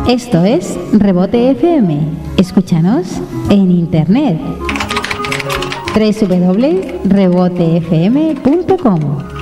Esto es Rebote FM. Escúchanos en internet. www.rebotefm.com